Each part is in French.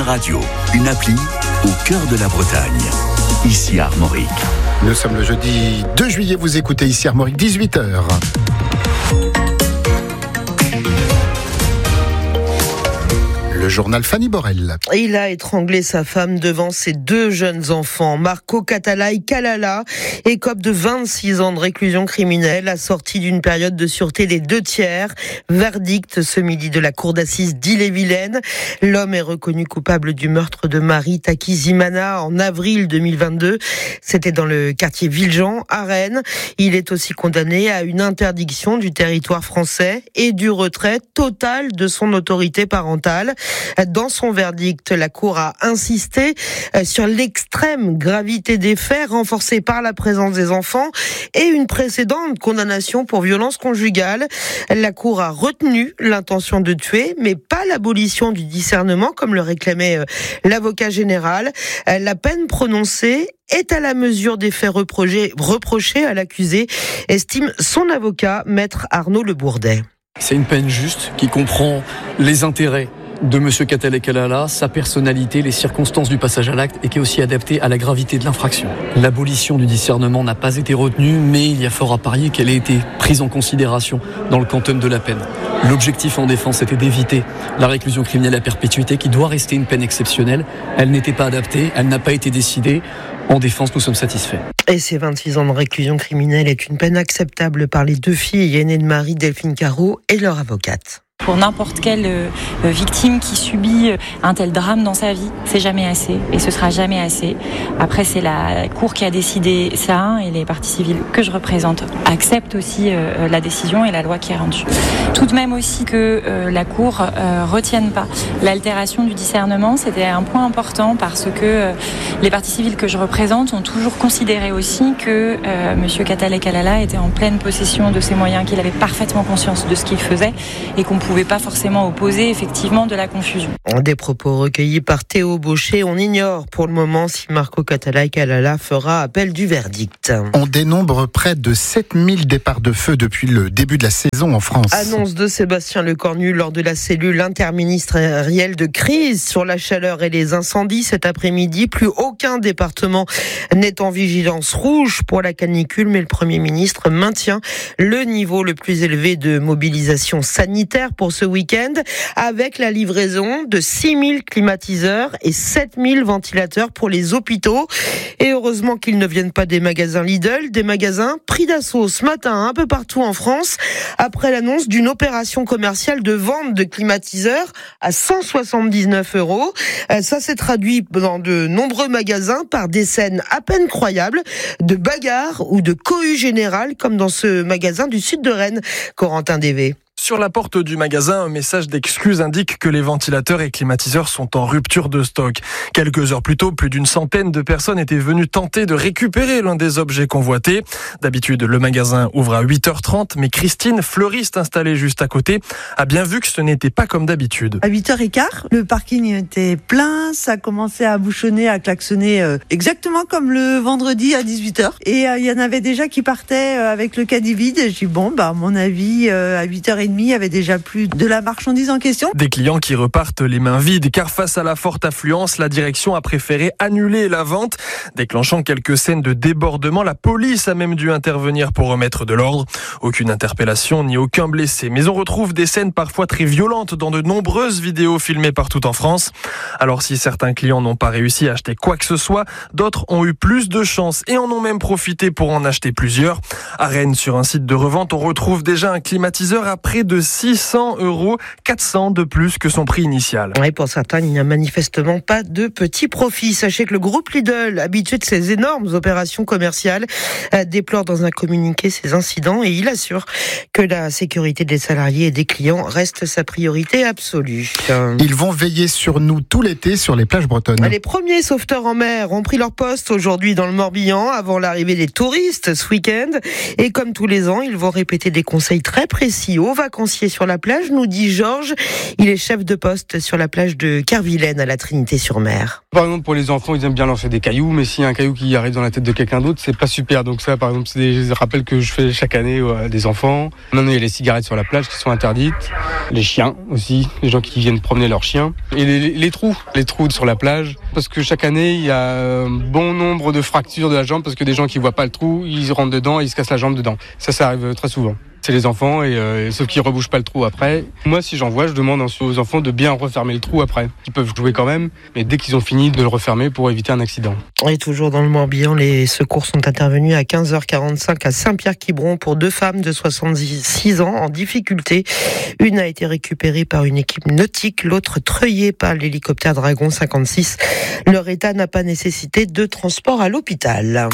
Radio, une appli au cœur de la Bretagne. Ici Armorique. Nous sommes le jeudi 2 juillet, vous écoutez ici Armorique, 18h. Le journal Fanny Borel. Il a étranglé sa femme devant ses 2 jeunes enfants. Marco Katalay Kalala écope de 26 ans de réclusion criminelle, assorti d'une période de sûreté des 2/3. Verdict ce midi de la cour d'assises d'Ille-et-Vilaine. L'homme est reconnu coupable du meurtre de Marie Takizimana en avril 2022. C'était dans le quartier Villejean, à Rennes. Il est aussi condamné à une interdiction du territoire français et du retrait total de son autorité parentale. Dans son verdict, la Cour a insisté sur l'extrême gravité des faits, renforcée par la présence des enfants et une précédente condamnation pour violence conjugale. La Cour a retenu l'intention de tuer, mais pas l'abolition du discernement, comme le réclamait l'avocat général. La peine prononcée est à la mesure des faits reprochés à l'accusé, estime son avocat, maître Arnaud Le Bourdet. C'est une peine juste qui comprend les intérêts de M. Katalay Kalala, sa personnalité, les circonstances du passage à l'acte et qui est aussi adaptée à la gravité de l'infraction. L'abolition du discernement n'a pas été retenue, mais il y a fort à parier qu'elle ait été prise en considération dans le quantum de la peine. L'objectif en défense était d'éviter la réclusion criminelle à perpétuité qui doit rester une peine exceptionnelle. Elle n'était pas adaptée, elle n'a pas été décidée. En défense, nous sommes satisfaits. Et ces 26 ans de réclusion criminelle est une peine acceptable par les 2 filles aînées de Marie, Delphine Carreau, et leur avocate. Pour n'importe quelle victime qui subit un tel drame dans sa vie, c'est jamais assez et ce sera jamais assez. Après, c'est la Cour qui a décidé ça et les parties civiles que je représente acceptent aussi la décision et la loi qui est rendue. Tout de même aussi que la Cour retienne pas l'altération du discernement, c'était un point important parce que les parties civiles que je représente ont toujours considéré aussi que M. Katalay Kalala était en pleine possession de ses moyens, qu'il avait parfaitement conscience de ce qu'il faisait et qu'on pouvait pas forcément opposer effectivement de la confusion. Des propos recueillis par Théo Baucher. On ignore pour le moment si Marco Katalay Kalala fera appel du verdict. On dénombre près de 7000 départs de feu depuis le début de la saison en France. Annonce de Sébastien Lecornu lors de la cellule interministérielle de crise sur la chaleur et les incendies cet après-midi. Plus aucun département n'est en vigilance rouge pour la canicule, mais le Premier ministre maintient le niveau le plus élevé de mobilisation sanitaire pour ce week-end, avec la livraison de 6000 climatiseurs et 7000 ventilateurs pour les hôpitaux. Et heureusement qu'ils ne viennent pas des magasins Lidl, des magasins pris d'assaut ce matin un peu partout en France, après l'annonce d'une opération commerciale de vente de climatiseurs à 179 €. Ça s'est traduit dans de nombreux magasins par des scènes à peine croyables, de bagarres ou de cohue générale, comme dans ce magasin du sud de Rennes, Corentin Dévé. Sur la porte du magasin, un message d'excuse indique que les ventilateurs et climatiseurs sont en rupture de stock. Quelques heures plus tôt, plus d'une centaine de personnes étaient venues tenter de récupérer l'un des objets convoités. D'habitude, le magasin ouvre à 8h30, mais Christine, fleuriste installée juste à côté, a bien vu que ce n'était pas comme d'habitude. À 8h15, le parking était plein, ça commençait à bouchonner, à klaxonner exactement comme le vendredi à 18h. Et il y en avait déjà qui partaient avec le caddie vide. Et je dis à mon avis, à 8h30, il y avait déjà plus de la marchandise en question. Des clients qui repartent les mains vides, car face à la forte affluence, la direction a préféré annuler la vente, déclenchant quelques scènes de débordement. La police a même dû intervenir pour remettre de l'ordre. Aucune interpellation ni aucun blessé. Mais on retrouve des scènes parfois très violentes dans de nombreuses vidéos filmées partout en France. Alors si certains clients n'ont pas réussi à acheter quoi que ce soit, d'autres ont eu plus de chance et en ont même profité pour en acheter plusieurs. À Rennes, sur un site de revente, on retrouve déjà un climatiseur à près de 600 €, 400 de plus que son prix initial. Oui, pour certains, il n'y a manifestement pas de petits profits. Sachez que le groupe Lidl, habitué de ces énormes opérations commerciales, déplore dans un communiqué ces incidents et il assure que la sécurité des salariés et des clients reste sa priorité absolue. Ils vont veiller sur nous tout l'été sur les plages bretonnes. Les premiers sauveteurs en mer ont pris leur poste aujourd'hui dans le Morbihan avant l'arrivée des touristes ce week-end. Et comme tous les ans, ils vont répéter des conseils très précis aux vacances vacancier sur la plage, nous dit Georges. Il est chef de poste sur la plage de Kervilaine à la Trinité-sur-Mer. Par exemple, pour les enfants, ils aiment bien lancer des cailloux, mais s'il y a un caillou qui arrive dans la tête de quelqu'un d'autre, c'est pas super. Donc ça, par exemple, c'est des rappels que je fais chaque année à des enfants. Maintenant, il y a les cigarettes sur la plage qui sont interdites. Les chiens aussi, les gens qui viennent promener leurs chiens. Et les trous sur la plage. Parce que chaque année, il y a un bon nombre de fractures de la jambe parce que des gens qui voient pas le trou, ils rentrent dedans et ils se cassent la jambe dedans. Ça arrive très souvent. C'est les enfants, sauf qu'ils ne rebouchent pas le trou après. Moi, si j'en vois, je demande aux enfants de bien refermer le trou après. Ils peuvent jouer quand même, mais dès qu'ils ont fini de le refermer pour éviter un accident. Et toujours dans le Morbihan, les secours sont intervenus à 15h45 à Saint-Pierre-Quiberon pour 2 femmes de 66 ans en difficulté. Une a été récupérée par une équipe nautique, l'autre treuillée par l'hélicoptère Dragon 56. Leur état n'a pas nécessité de transport à l'hôpital.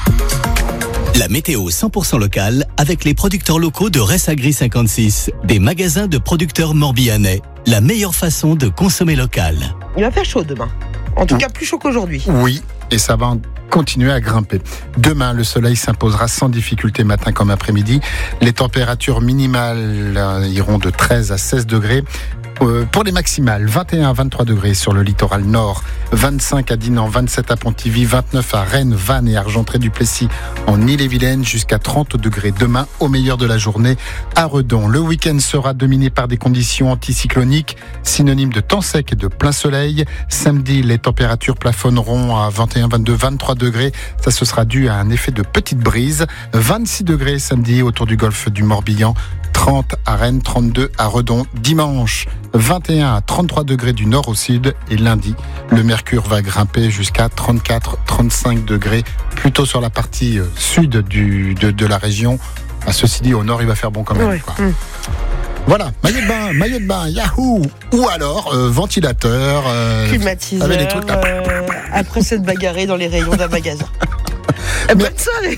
La météo 100% locale avec les producteurs locaux de Ressagri 56, des magasins de producteurs morbihanais. La meilleure façon de consommer local. Il va faire chaud demain. En tout cas, plus chaud qu'aujourd'hui. Oui, et ça va continuer à grimper. Demain, le soleil s'imposera sans difficulté matin comme après-midi. Les températures minimales iront de 13 à 16 degrés. Pour les maximales, 21 à 23 degrés sur le littoral nord, 25 à Dinan, 27 à Pontivy, 29 à Rennes, Vannes et Argentré-du-Plessis en Ille-et-Vilaine, jusqu'à 30 degrés demain au meilleur de la journée à Redon. Le week-end sera dominé par des conditions anticycloniques, synonymes de temps sec et de plein soleil. Samedi, les températures plafonneront à 21, 22, 23 degrés. Ça, ce sera dû à un effet de petite brise. 26 degrés samedi autour du golfe du Morbihan. 30 à Rennes, 32 à Redon. Dimanche, 21 à 33 degrés du nord au sud. Et lundi, le mercure va grimper jusqu'à 34-35 degrés, plutôt sur la partie sud de la région. Ceci dit, au nord, il va faire bon quand même. Ouais. Quoi. Voilà, maillot de bain, yahoo! Ou alors, ventilateur, climatiseur, avec les trucs là. après s'être bagarré dans les rayons d'un magasin. Bonne soirée.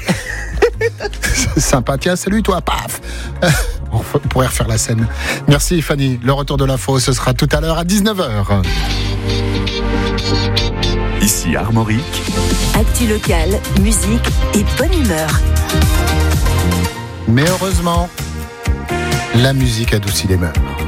Sympa, tiens, salut toi, paf. On pourrait refaire la scène. Merci Fanny, le retour de l'info, ce sera tout à l'heure à 19h. Ici Armorique. Actu local, musique et bonne humeur. Mais heureusement, la musique adoucit les mœurs.